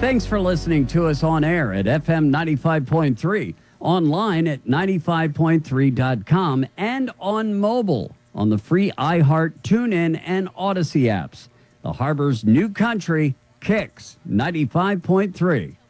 Thanks for listening to us on air at FM 95.3, online at 95.3.com, and on mobile on the free iHeart, TuneIn, and Odyssey apps. The Harbor's new country, Kicks 95.3.